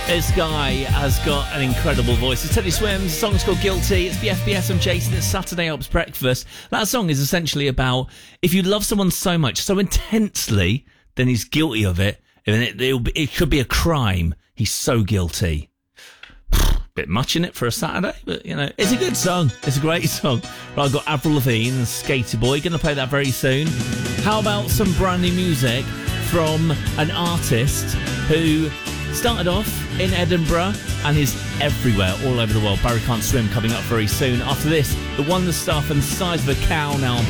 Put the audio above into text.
This guy has got an incredible voice. It's Teddy Swims. The song's called Guilty. It's the FBS. I'm Jason. It's Saturday Helps Breakfast. That song is essentially about if you love someone so much, so intensely, then he's guilty of it. And it could be a crime. He's so guilty. Bit much in it for a Saturday, but, you know, it's a good song. It's a great song. Right, I've got Avril Lavigne and Skater Boy. Going to play that very soon. How about some brand new music from an artist who started off in Edinburgh and is everywhere, all over the world. Barry Can't Swim coming up very soon. After this, the Wonder Stuff and Size of a Cow now.